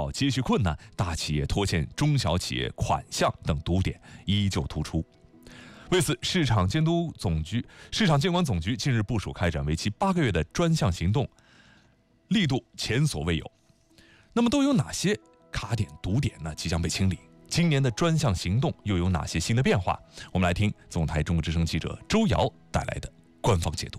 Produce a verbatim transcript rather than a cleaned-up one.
小接续困难、大企业拖欠中小企业款项等堵点依旧突出。为此，市场监督总局、市场监管总局近日部署开展为期八个月的专项行动，力度前所未有。那么都有哪些卡点堵点呢？即将被清理？今年的专项行动又有哪些新的变化？我们来听总台中国之声记者周瑶带来的官方解读。